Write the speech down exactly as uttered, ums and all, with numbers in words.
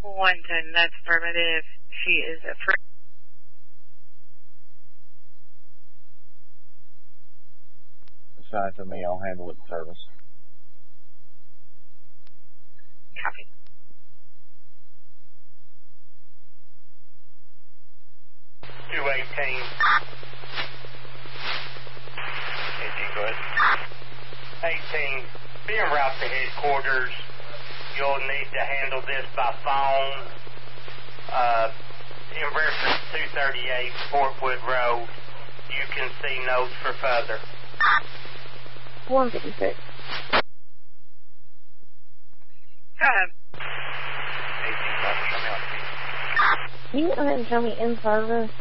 Quentin, that's affirmative. She is a free. Assign to me, I'll handle it in service. Copy. two eighteen. eighteen, go ahead. eighteen, be en route to headquarters. You'll need to handle this by phone. Uh, in reference to two thirty-eight Portwood Road, you can see notes for further. one fifty-six. Go ahead. eighteen, show me on the Can you go ahead and show me in service?